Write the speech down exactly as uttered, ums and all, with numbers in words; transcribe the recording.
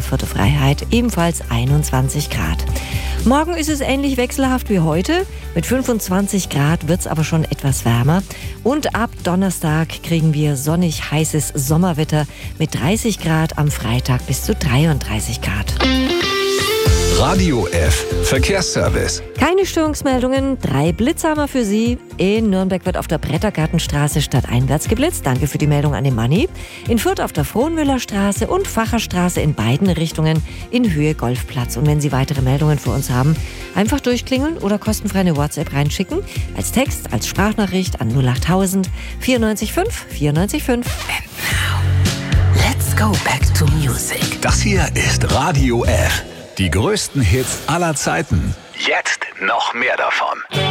Viertel Freiheit ebenfalls einundzwanzig Grad. Morgen ist es ähnlich wechselhaft wie heute. Mit fünfundzwanzig Grad wird es aber schon etwas wärmer. Und ab Donnerstag kriegen wir sonnig heißes Sommerwetter mit dreißig Grad, am Freitag bis zu dreiunddreißig Grad. Radio F Verkehrsservice. Keine Störungsmeldungen, drei Blitze haben wir für Sie. In Nürnberg wird auf der Brettergartenstraße stadteinwärts geblitzt. Danke für die Meldung an den Manni. In Fürth auf der Frohnmüllerstraße und Facherstraße in beiden Richtungen in Höhe Golfplatz. Und wenn Sie weitere Meldungen für uns haben, einfach durchklingeln oder kostenfrei eine WhatsApp reinschicken. Als Text, als Sprachnachricht an null achttausend vierundneunzig fünf vierundneunzig fünf. And now, let's go back to music. Das hier ist Radio F. Die größten Hits aller Zeiten. Jetzt noch mehr davon.